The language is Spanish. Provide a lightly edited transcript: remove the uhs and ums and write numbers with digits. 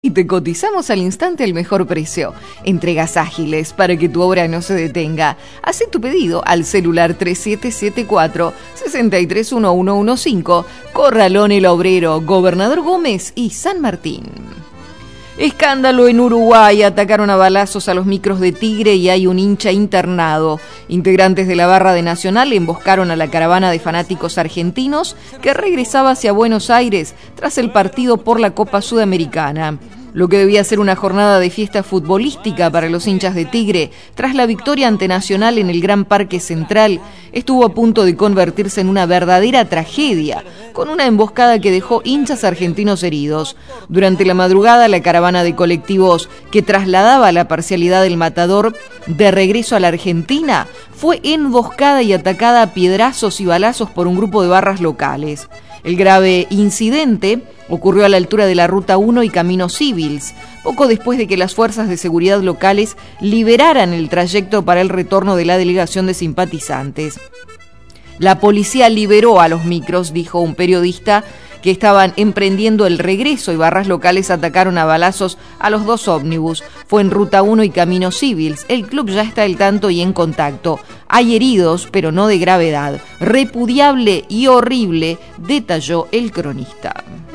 Y te cotizamos al instante el mejor precio. Entregas ágiles para que tu obra no se detenga. Haz tu pedido al celular 3774-631115, Corralón El Obrero, Gobernador Gómez y San Martín. Escándalo en Uruguay, atacaron a balazos a los micros de Tigre y hay un hincha internado. Integrantes de la barra de Nacional emboscaron a la caravana de fanáticos argentinos que regresaba hacia Buenos Aires tras el partido por la Copa Sudamericana. Lo que debía ser una jornada de fiesta futbolística para los hinchas de Tigre, tras la victoria ante Nacional en el Gran Parque Central, estuvo a punto de convertirse en una verdadera tragedia, con una emboscada que dejó hinchas argentinos heridos. Durante la madrugada, la caravana de colectivos que trasladaba la parcialidad del Matador de regreso a la Argentina fue emboscada y atacada a piedrazos y balazos por un grupo de barras locales. El grave incidente ocurrió a la altura de la Ruta 1 y Camino Civils, poco después de que las fuerzas de seguridad locales liberaran el trayecto para el retorno de la delegación de simpatizantes. La policía liberó a los micros, dijo un periodista, que estaban emprendiendo el regreso y barras locales atacaron a balazos a los dos ómnibus. Fue en Ruta 1 y Camino Civils. El club ya está al tanto y en contacto. Hay heridos, pero no de gravedad. Repudiable y horrible, detalló el cronista.